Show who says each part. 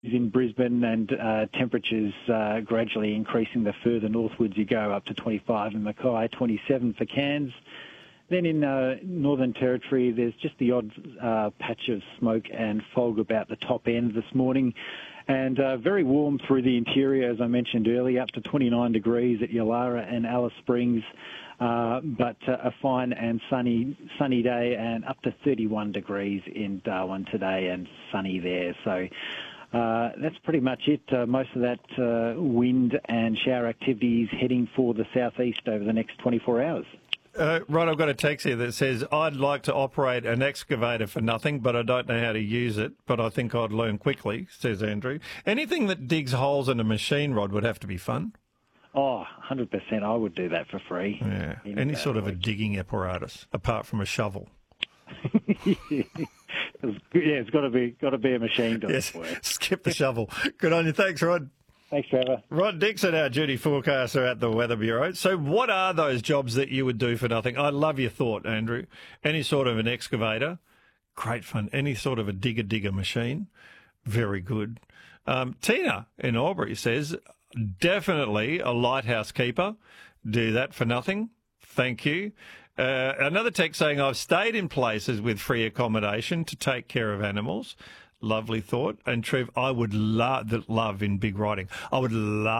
Speaker 1: in Brisbane, and temperatures gradually increasing the further northwards you go, up to 25 in Mackay, 27 for Cairns. Then in Northern Territory, there's just the odd patch of smoke and fog about the top end this morning. And very warm through the interior, as I mentioned earlier, up to 29 degrees at Yulara and Alice Springs. But a fine and sunny day, and up to 31 degrees in Darwin today, and sunny there. So that's pretty much it. Most of that wind and shower activities heading for the southeast over the next 24 hours.
Speaker 2: Right, I've got a text here that says, I'd like to operate an excavator for nothing, but I don't know how to use it, but I think I'd learn quickly, says Andrew. Anything that digs holes in a machine rod would have to be fun.
Speaker 1: Oh, 100%. I would do that for free.
Speaker 2: Yeah, any sort of a digging apparatus, apart from a shovel.
Speaker 1: It's got to be a machine doing it for you.
Speaker 2: Skip the shovel. Good on you. Thanks, Rod.
Speaker 1: Thanks, Trevor.
Speaker 2: Rod Dixon, our duty forecaster at the Weather Bureau. So what are those jobs that you would do for nothing? I love your thought, Andrew. Any sort of an excavator, great fun. Any sort of a digger machine, very good. Tina in Albury says, definitely a lighthouse keeper. Do that for nothing. Thank you. Another text saying, I've stayed in places with free accommodation to take care of animals. Lovely thought. And Trev, I would love in big writing. I would love